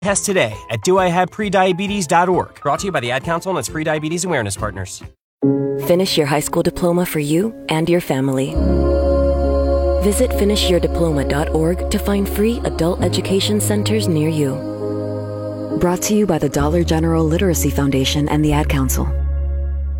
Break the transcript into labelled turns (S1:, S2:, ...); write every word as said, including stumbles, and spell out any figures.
S1: Test today at do I have prediabetes dot org. Brought to you by the Ad Council and its Prediabetes Awareness Partners.
S2: Finish your high school diploma for you and your family. Visit finish your diploma dot org to find free adult education centers near you. Brought to you by the Dollar General Literacy Foundation and the Ad Council.